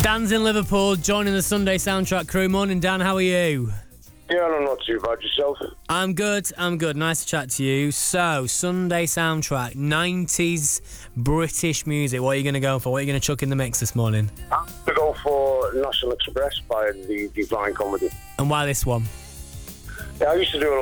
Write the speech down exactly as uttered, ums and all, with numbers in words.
Dan's in Liverpool, joining the Sunday Soundtrack crew. Morning, Dan, how are you? Yeah, I'm not too bad. Yourself? I'm good, I'm good. Nice to chat to you. So, Sunday Soundtrack, nineties British music. What are you going to go for? What are you going to chuck in the mix this morning? I'm going to go for National Express by the Divine Comedy. And why this one? Yeah, I used to do a lot